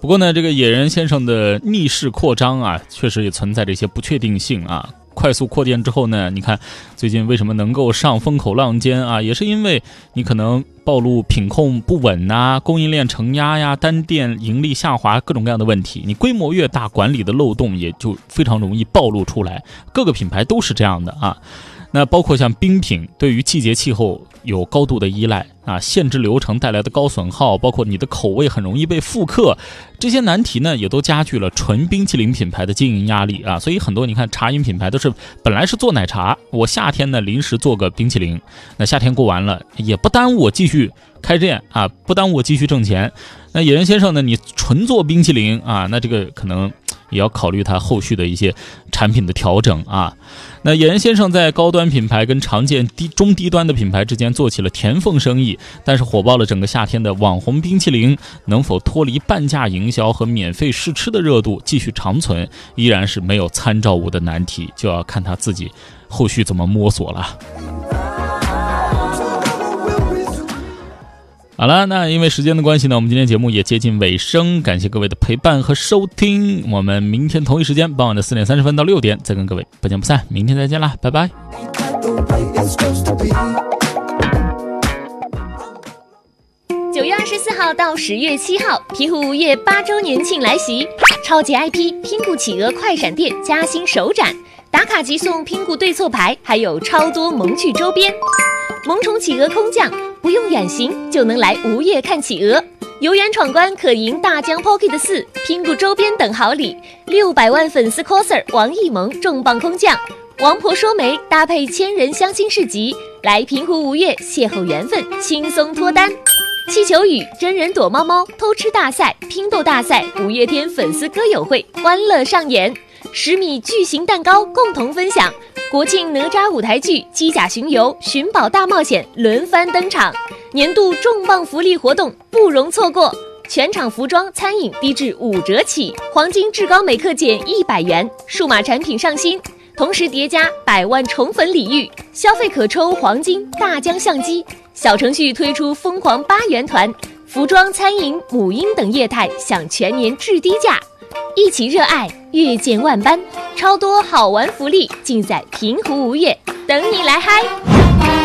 不过呢，这个野人先生的逆势扩张啊，确实也存在着一些不确定性啊。快速扩店之后呢，你看最近为什么能够上风口浪尖啊，也是因为你可能暴露品控不稳呐，供应链承压呀，单店盈利下滑，各种各样的问题。你规模越大，管理的漏洞也就非常容易暴露出来。各个品牌都是这样的啊。那包括像冰品，对于季节气候有高度的依赖啊，限制流程带来的高损耗，包括你的口味很容易被复刻，这些难题呢，也都加剧了纯冰淇淋品牌的经营压力啊。所以很多你看茶饮品牌都是本来是做奶茶，我夏天呢临时做个冰淇淋，那夏天过完了也不耽误我继续开店啊，不耽误我继续挣钱。那野人先生呢，你纯做冰淇淋啊，那这个可能也要考虑它后续的一些产品的调整啊。那野人先生在高端品牌跟常见中低端的品牌之间做起了填缝生意，但是火爆了整个夏天的网红冰淇淋能否脱离半价营销和免费试吃的热度继续长存，依然是没有参照物的难题，就要看他自己后续怎么摸索了。好了，那因为时间的关系呢，我们今天节目也接近尾声，感谢各位的陪伴和收听，我们明天同一时间傍晚的4点30分到6点再跟各位不见不散，明天再见啦，拜拜。 9月24号到10月7号，平湖无业8周年庆来袭，超级 IP 拼谷企鹅快闪店加薪首展，打卡即送拼谷对错牌，还有超多萌趣周边。萌宠企鹅空降，不用远行就能来无业看企鹅，有缘闯关可赢大疆 Pocket 4、拼谷周边等好礼，600万粉丝 coser 王艺萌重磅空降，王婆说媒搭配千人相亲市集，来平湖无业邂逅缘分，轻松脱单。气球雨、真人躲猫猫、偷吃大赛、拼豆大赛、五月天粉丝歌友会欢乐上演，10米巨型蛋糕共同分享，国庆哪吒舞台剧、机甲巡游、寻宝大冒险轮番登场，年度重磅福利活动不容错过，全场服装餐饮低至5折起，黄金至高每克减100元，数码产品上新，同时叠加100万宠粉礼遇，消费可抽黄金大疆相机，小程序推出疯狂8元团，服装、餐饮、母婴等业态享全年至低价，一起热爱，越见万般，超多好玩福利尽在平湖无业，等你来嗨。